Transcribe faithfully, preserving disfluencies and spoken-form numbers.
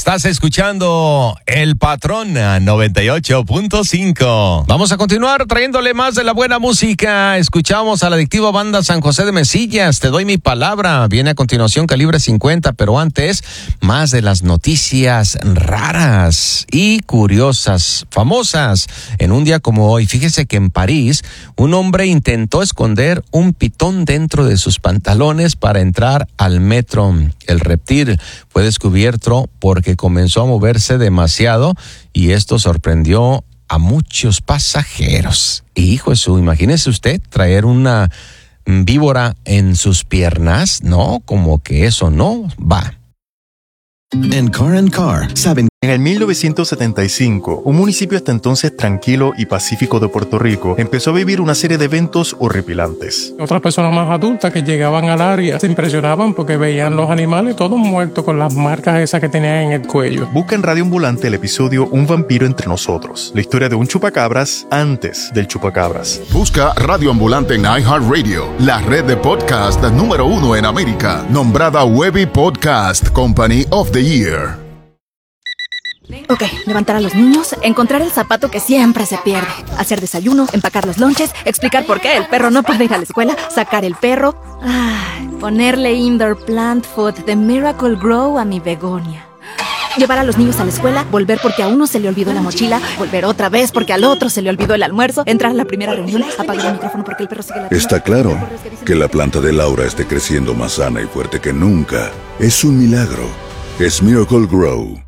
Estás escuchando El Patrón noventa y ocho punto cinco. Vamos a continuar trayéndole más de la buena música. Escuchamos a la adictiva banda San José de Mesillas. Te doy mi palabra. Viene a continuación Calibre cincuenta, pero antes, más de las noticias raras y curiosas, famosas. En un día como hoy, fíjese que en París, un hombre intentó esconder un pitón dentro de sus pantalones para entrar al metro. El reptil fue descubierto porque comenzó a moverse demasiado y esto sorprendió a muchos pasajeros. Hijo de su, imagínese usted traer una víbora en sus piernas, ¿no? Como que eso no va. En Car and Car, saben. En el mil novecientos setenta y cinco, un municipio hasta entonces tranquilo y pacífico de Puerto Rico empezó a vivir una serie de eventos horripilantes. Otras personas más adultas que llegaban al área se impresionaban porque veían los animales todos muertos con las marcas esas que tenían en el cuello. Busca en Radio Ambulante el episodio Un vampiro entre nosotros, la historia de un chupacabras antes del chupacabras. Busca Radio Ambulante en iHeartRadio, la red de podcast número uno en América, nombrada Webby Podcast Company of the Year. Ok, levantar a los niños, encontrar el zapato que siempre se pierde, hacer desayuno, empacar los lonches, explicar por qué el perro no puede ir a la escuela, sacar el perro, ay, ponerle indoor plant food de Miracle Grow a mi begonia. Llevar a los niños a la escuela, volver porque a uno se le olvidó la mochila, volver otra vez porque al otro se le olvidó el almuerzo, entrar a la primera reunión, apagar el micrófono porque el perro sigue la... Está claro que la planta de Laura esté creciendo más sana y fuerte que nunca. Es un milagro. Es Miracle Grow.